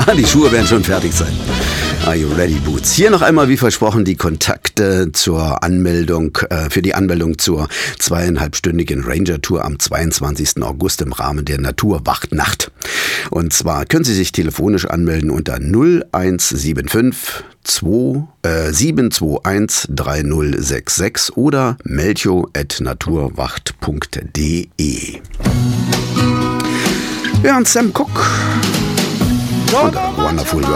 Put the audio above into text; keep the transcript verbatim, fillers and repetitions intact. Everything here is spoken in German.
Die Schuhe werden schon fertig sein. Are you ready, Boots? Hier noch einmal, wie versprochen, die Kontakte zur Anmeldung, äh, für die Anmeldung zur zweieinhalbstündigen Ranger-Tour am zweiundzwanzigsten August im Rahmen der Naturwachtnacht. Und zwar können Sie sich telefonisch anmelden unter null eins sieben fünf zwei, äh, sieben zwei eins drei null sechs sechs oder melcho at naturwacht punkt de. Ja, und Sam Cooke und Wonderful World.